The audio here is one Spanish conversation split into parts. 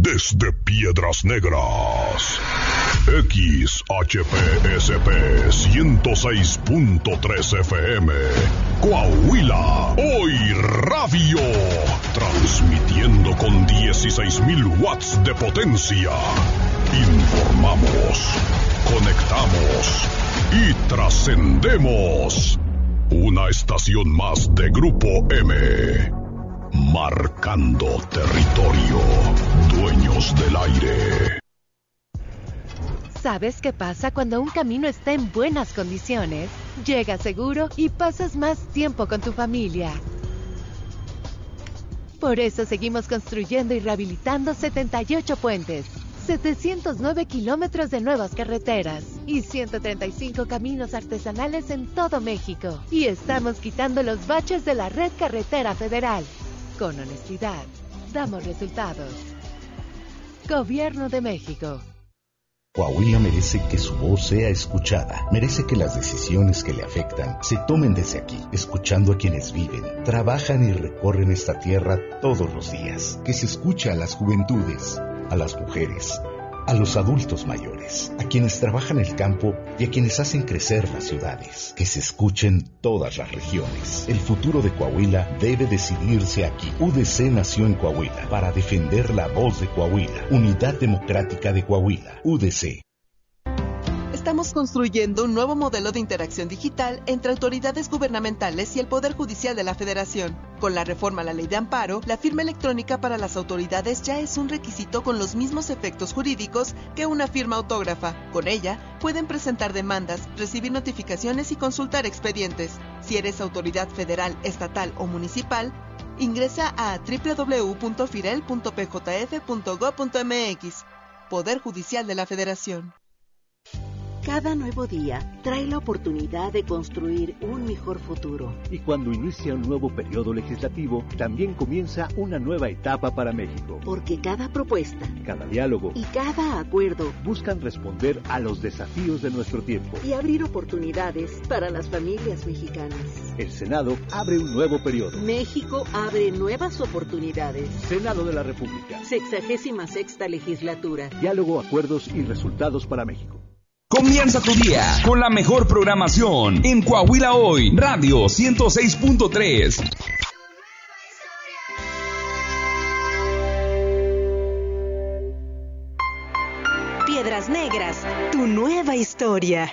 desde Piedras Negras. XHPSP 106.3 FM. Coahuila, hoy radio. Transmitiendo con 16,000 watts de potencia. Informamos, conectamos y trascendemos. Una estación más de Grupo M. Marcando territorio. Dueños del aire. ¿Sabes qué pasa cuando un camino está en buenas condiciones? Llegas seguro y pasas más tiempo con tu familia. Por eso seguimos construyendo y rehabilitando 78 puentes, 709 kilómetros de nuevas carreteras y 135 caminos artesanales en todo México. Y estamos quitando los baches de la red carretera federal. Con honestidad, damos resultados. Gobierno de México. Coahuila merece que su voz sea escuchada, merece que las decisiones que le afectan se tomen desde aquí, escuchando a quienes viven, trabajan y recorren esta tierra todos los días, que se escuche a las juventudes, a las mujeres, a los adultos mayores, a quienes trabajan el campo y a quienes hacen crecer las ciudades, que se escuchen todas las regiones. El futuro de Coahuila debe decidirse aquí. UDC nació en Coahuila para defender la voz de Coahuila. Unidad Democrática de Coahuila, UDC. Estamos construyendo un nuevo modelo de interacción digital entre autoridades gubernamentales y el Poder Judicial de la Federación. Con la reforma a la Ley de Amparo, la firma electrónica para las autoridades ya es un requisito con los mismos efectos jurídicos que una firma autógrafa. Con ella, pueden presentar demandas, recibir notificaciones y consultar expedientes. Si eres autoridad federal, estatal o municipal, ingresa a www.firel.pjf.gov.mx. Poder Judicial de la Federación. Cada nuevo día trae la oportunidad de construir un mejor futuro. Y cuando inicia un nuevo periodo legislativo, también comienza una nueva etapa para México. Porque cada propuesta, cada diálogo y cada acuerdo buscan responder a los desafíos de nuestro tiempo y abrir oportunidades para las familias mexicanas. El Senado abre un nuevo periodo. México abre nuevas oportunidades. Senado de la República. 66ª legislatura. Diálogo, acuerdos y resultados para México. Comienza tu día con la mejor programación en Coahuila Hoy, Radio 106.3. Piedras Negras, tu nueva historia.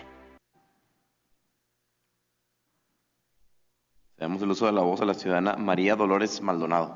Damos el uso de la voz a la ciudadana María Dolores Maldonado.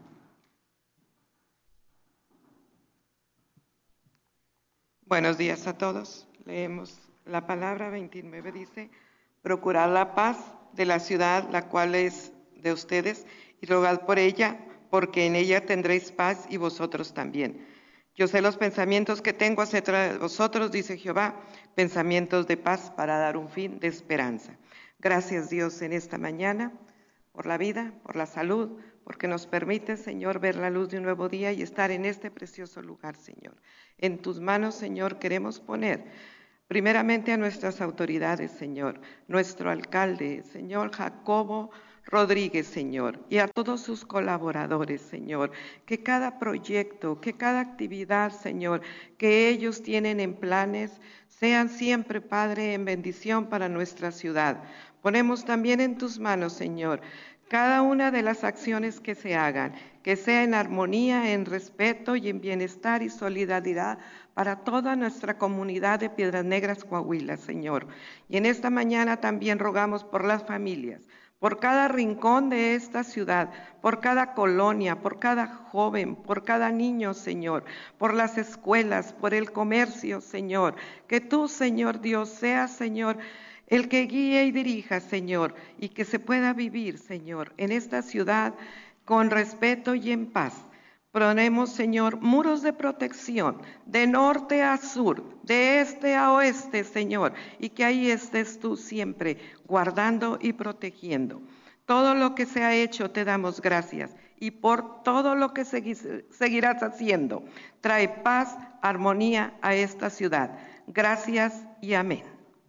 Buenos días a todos. Leemos la palabra 29, dice: procurar la paz de la ciudad, la cual es de ustedes, y rogad por ella, porque en ella tendréis paz y vosotros también. Yo sé los pensamientos que tengo acerca de vosotros, dice Jehová, pensamientos de paz para dar un fin de esperanza. Gracias, Dios, en esta mañana, por la vida, por la salud, porque nos permite, Señor, ver la luz de un nuevo día y estar en este precioso lugar, Señor. En tus manos, Señor, queremos poner primeramente a nuestras autoridades, Señor, nuestro alcalde, Señor Jacobo Rodríguez, Señor, y a todos sus colaboradores, Señor, que cada proyecto, que cada actividad, Señor, que ellos tienen en planes, sean siempre, Padre, en bendición para nuestra ciudad. Ponemos también en tus manos, Señor, cada una de las acciones que se hagan, que sea en armonía, en respeto y en bienestar y solidaridad para toda nuestra comunidad de Piedras Negras, Coahuila, Señor. Y en esta mañana también rogamos por las familias, por cada rincón de esta ciudad, por cada colonia, por cada joven, por cada niño, Señor, por las escuelas, por el comercio, Señor. Que tú, Señor Dios, seas, Señor, el que guíe y dirija, Señor, y que se pueda vivir, Señor, en esta ciudad con respeto y en paz. Ponemos, Señor, muros de protección de norte a sur, de este a oeste, Señor, y que ahí estés tú siempre guardando y protegiendo. Todo lo que se ha hecho te damos gracias, y por todo lo que seguirás haciendo. Trae paz, armonía a esta ciudad. Gracias y amén.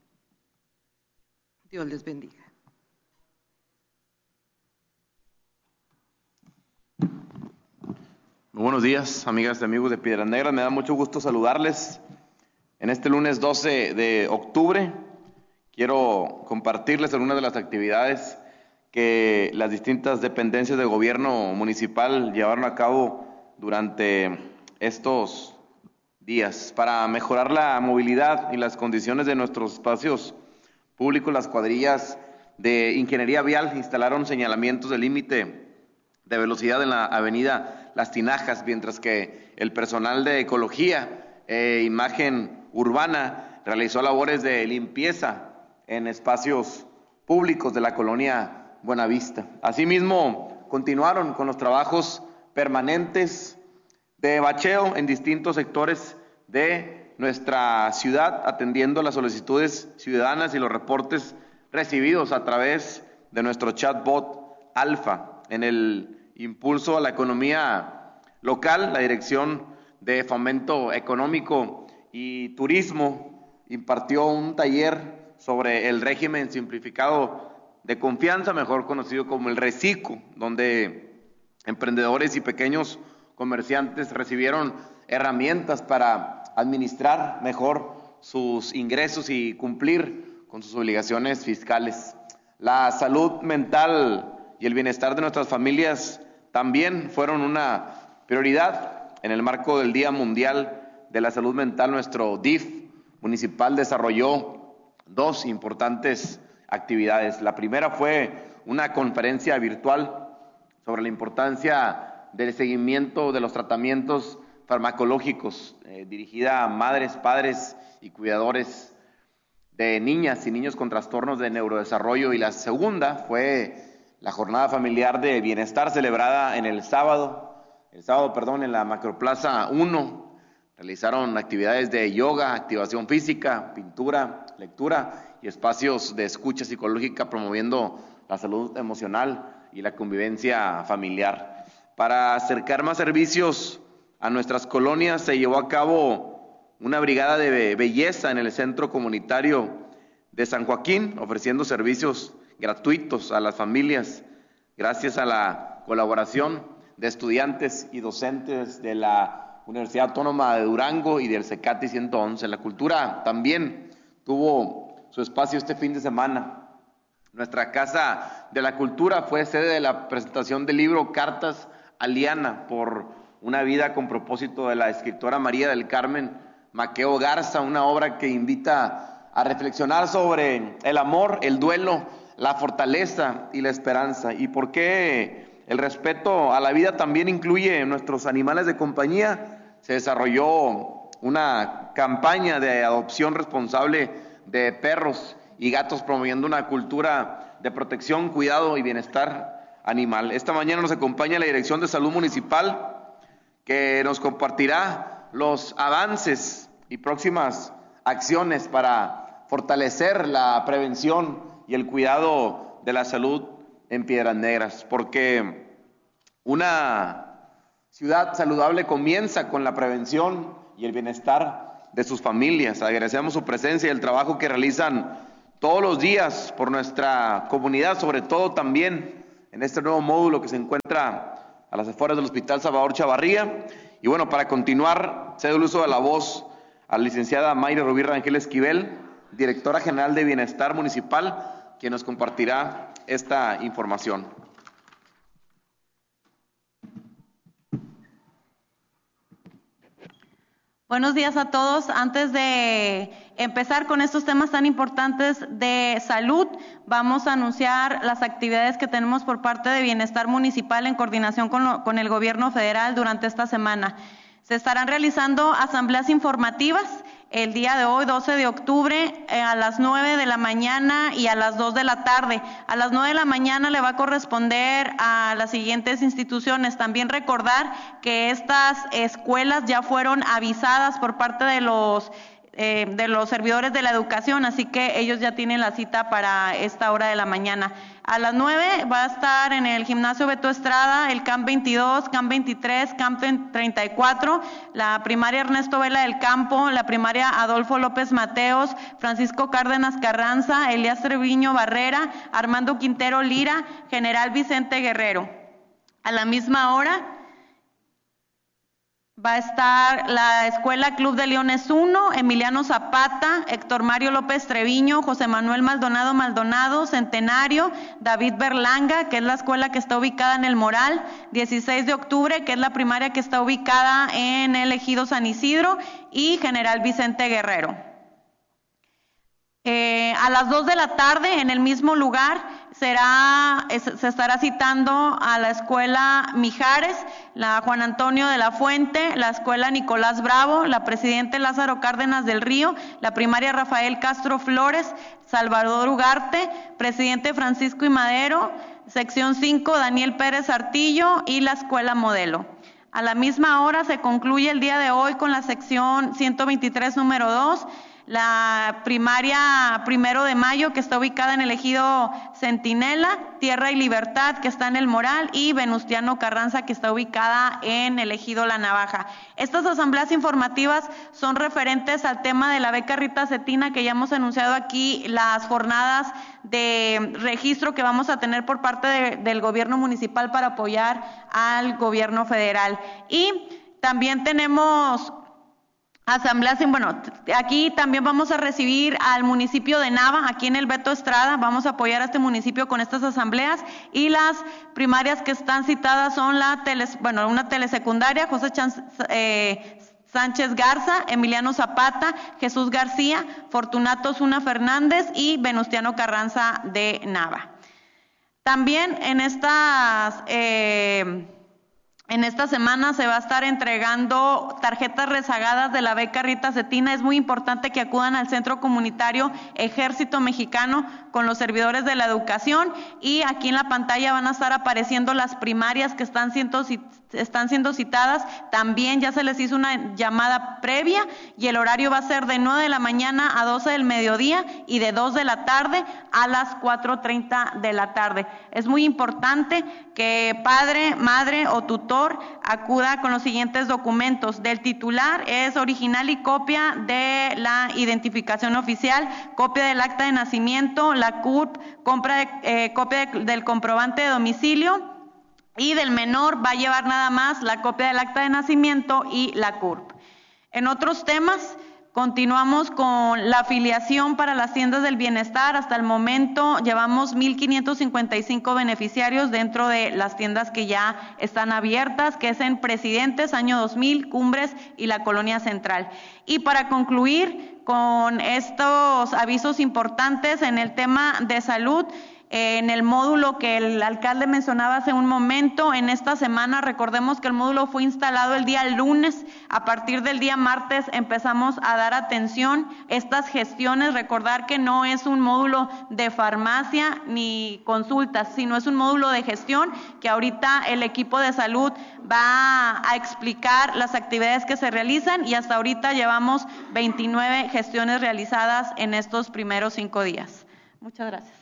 Dios les bendiga. Muy buenos días, amigas y amigos de Piedras Negras. Me da mucho gusto saludarles en este lunes 12 de octubre. Quiero compartirles algunas de las actividades que las distintas dependencias de gobierno municipal llevaron a cabo durante estos días. Para mejorar la movilidad y las condiciones de nuestros espacios públicos, las cuadrillas de ingeniería vial instalaron señalamientos de límite de velocidad en la avenida Las Tinajas, mientras que el personal de ecología e imagen urbana realizó labores de limpieza en espacios públicos de la colonia Buenavista. Asimismo, continuaron con los trabajos permanentes de bacheo en distintos sectores de nuestra ciudad, atendiendo las solicitudes ciudadanas y los reportes recibidos a través de nuestro chatbot Alfa. En el impulso a la economía local, la Dirección de Fomento Económico y Turismo impartió un taller sobre el régimen simplificado de confianza, mejor conocido como el RECICO, donde emprendedores y pequeños comerciantes recibieron herramientas para administrar mejor sus ingresos y cumplir con sus obligaciones fiscales. La salud mental y el bienestar de nuestras familias también fueron una prioridad. En el marco del Día Mundial de la Salud Mental, nuestro DIF municipal desarrolló dos importantes actividades. La primera fue una conferencia virtual sobre la importancia del seguimiento de los tratamientos farmacológicos, dirigida a madres, padres y cuidadores de niñas y niños con trastornos de neurodesarrollo. Y la segunda fue la jornada familiar de bienestar celebrada el sábado, en la Macroplaza 1. Realizaron actividades de yoga, activación física, pintura, lectura y espacios de escucha psicológica, promoviendo la salud emocional y la convivencia familiar. Para acercar más servicios a nuestras colonias, se llevó a cabo una brigada de belleza en el Centro Comunitario de San Joaquín, ofreciendo servicios gratuitos a las familias, gracias a la colaboración de estudiantes y docentes de la Universidad Autónoma de Durango y del CECATI 111. La cultura también tuvo su espacio este fin de semana. Nuestra Casa de la Cultura fue sede de la presentación del libro Cartas a Liana, por una vida con propósito, de la escritora María del Carmen Maqueo Garza, una obra que invita a reflexionar sobre el amor, el duelo, la fortaleza y la esperanza, y por qué el respeto a la vida también incluye nuestros animales de compañía. Se desarrolló una campaña de adopción responsable de perros y gatos, promoviendo una cultura de protección, cuidado y bienestar animal. Esta mañana nos acompaña la Dirección de Salud Municipal, que nos compartirá los avances y próximas acciones para fortalecer la prevención y el cuidado de la salud en Piedras Negras, porque una ciudad saludable comienza con la prevención y el bienestar de sus familias. Agradecemos su presencia y el trabajo que realizan todos los días por nuestra comunidad, sobre todo también en este nuevo módulo que se encuentra a las afueras del Hospital Salvador Chavarría. Y bueno, para continuar, cedo el uso de la voz a la licenciada Mayra Rubí Rangel Esquivel, directora general de Bienestar Municipal, quien nos compartirá esta información. Buenos días a todos. Antes de empezar con estos temas tan importantes de salud, vamos a anunciar las actividades que tenemos por parte de Bienestar Municipal en coordinación con el Gobierno Federal durante esta semana. Se estarán realizando asambleas informativas el día de hoy, 12 de octubre, a las 9 de la mañana y a las 2 de la tarde. A las 9 de la mañana le va a corresponder a las siguientes instituciones. También recordar que estas escuelas ya fueron avisadas por parte de los servidores de la educación, así que ellos ya tienen la cita para esta hora de la mañana. A las 9 va a estar en el gimnasio Beto Estrada el CAMP 22, CAMP 23, CAMP 34, la primaria Ernesto Vela del Campo, la primaria Adolfo López Mateos, Francisco Cárdenas Carranza, Elías Treviño Barrera, Armando Quintero Lira, General Vicente Guerrero. A la misma hora Va a estar la Escuela Club de Leones 1, Emiliano Zapata, Héctor Mario López Treviño, José Manuel Maldonado, Centenario, David Berlanga, que es la escuela que está ubicada en El Moral, 16 de octubre, que es la primaria que está ubicada en el Ejido San Isidro, y General Vicente Guerrero. A las 2 de la tarde, en el mismo lugar, se estará citando a la Escuela Mijares, la Juan Antonio de la Fuente, la Escuela Nicolás Bravo, la Presidente Lázaro Cárdenas del Río, la Primaria Rafael Castro Flores, Salvador Ugarte, Presidente Francisco y Madero, Sección 5, Daniel Pérez Artillo, y la Escuela Modelo. A la misma hora se concluye el día de hoy con la sección 123, número 2, la primaria 1 de Mayo, que está ubicada en el Ejido Centinela, Tierra y Libertad, que está en El Moral, y Venustiano Carranza, que está ubicada en el Ejido La Navaja. Estas asambleas informativas son referentes al tema de la beca Rita Cetina, que ya hemos anunciado aquí, las jornadas de registro que vamos a tener por parte del gobierno municipal para apoyar al gobierno federal. Y también tenemos asambleas, bueno, aquí también vamos a recibir al municipio de Nava, aquí en el Beto Estrada, vamos a apoyar a este municipio con estas asambleas, y las primarias que están citadas son una telesecundaria, José Sánchez Garza, Emiliano Zapata, Jesús García, Fortunato Zuna Fernández y Venustiano Carranza de Nava. También en esta semana se va a estar entregando tarjetas rezagadas de la beca Rita Cetina. Es muy importante que acudan al Centro Comunitario Ejército Mexicano con los servidores de la educación, y aquí en la pantalla van a estar apareciendo las primarias que están siendo citadas. También ya se les hizo una llamada previa, y el horario va a ser de 9 de la mañana a 12 del mediodía y de 2 de la tarde a las 4:30 de la tarde. Es muy importante que padre, madre o tutor acuda con los siguientes documentos. Del titular es original y copia de la identificación oficial, copia del acta de nacimiento, la CURP, copia del comprobante de domicilio, y del menor va a llevar nada más la copia del acta de nacimiento y la CURP. En otros temas, continuamos con la afiliación para las tiendas del bienestar. Hasta el momento llevamos 1,555 beneficiarios dentro de las tiendas que ya están abiertas, que es en Presidentes, Año 2000, Cumbres y la Colonia Central. Y para concluir con estos avisos importantes en el tema de salud, en el módulo que el alcalde mencionaba hace un momento, en esta semana, recordemos que el módulo fue instalado el día lunes, a partir del día martes empezamos a dar atención a estas gestiones. Recordar que no es un módulo de farmacia ni consultas, sino es un módulo de gestión que ahorita el equipo de salud va a explicar las actividades que se realizan, y hasta ahorita llevamos 29 gestiones realizadas en estos primeros 5 días. Muchas gracias.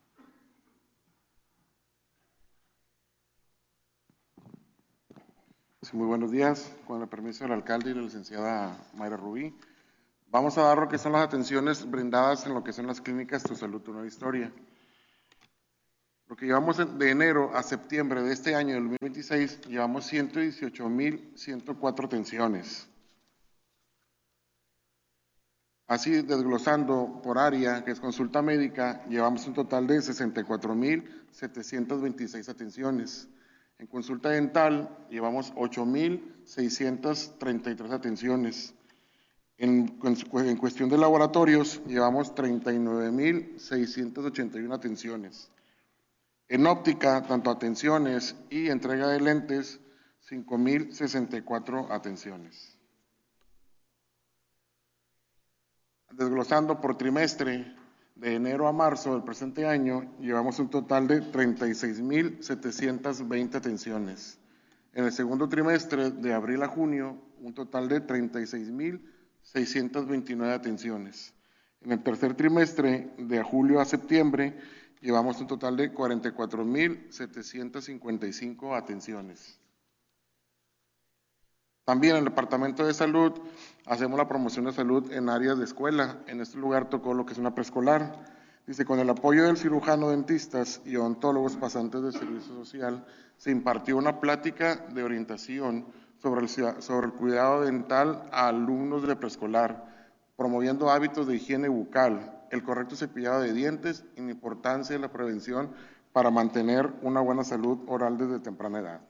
Muy buenos días. Con el permiso del alcalde y la licenciada Mayra Rubí, vamos a dar lo que son las atenciones brindadas en lo que son las clínicas Tu Salud, Tu Nueva Historia. Lo que llevamos de enero a septiembre de este año, del 2026, llevamos 118,104 atenciones. Así, desglosando por área, que es consulta médica, llevamos un total de 64,726 atenciones. En consulta dental llevamos 8,633 atenciones. En cuestión de laboratorios llevamos 39,681 atenciones. En óptica, tanto atenciones y entrega de lentes, 5,064 atenciones. Desglosando por trimestre, de enero a marzo del presente año, llevamos un total de 36,720 atenciones. En el segundo trimestre, de abril a junio, un total de 36,629 atenciones. En el tercer trimestre, de julio a septiembre, llevamos un total de 44,755 atenciones. También en el Departamento de Salud hacemos la promoción de salud en áreas de escuela. En este lugar tocó lo que es una preescolar. Dice, con el apoyo del cirujano, dentistas y odontólogos pasantes de servicio social, se impartió una plática de orientación sobre el cuidado dental a alumnos de preescolar, promoviendo hábitos de higiene bucal, el correcto cepillado de dientes y la importancia de la prevención para mantener una buena salud oral desde temprana edad.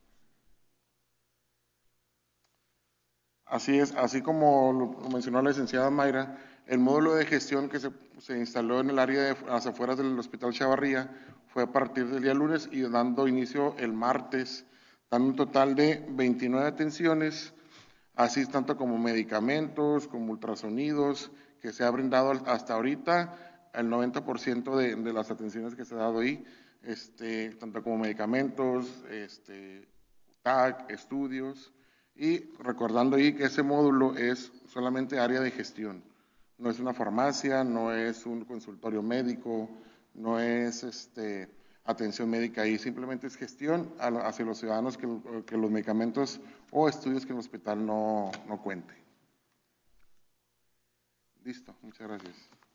Así es, así como lo mencionó la licenciada Mayra, el módulo de gestión que se instaló en el área de las afueras del Hospital Chavarría fue a partir del día lunes y dando inicio el martes, dando un total de 29 atenciones, así tanto como medicamentos, como ultrasonidos, que se ha brindado hasta ahorita el 90% de las atenciones que se ha dado ahí, tanto como medicamentos, TAC, estudios, y recordando ahí que ese módulo es solamente área de gestión, no es una farmacia, no es un consultorio médico, no es atención médica ahí, simplemente es gestión hacia los ciudadanos que los medicamentos o estudios que el hospital no cuente. Listo, muchas gracias.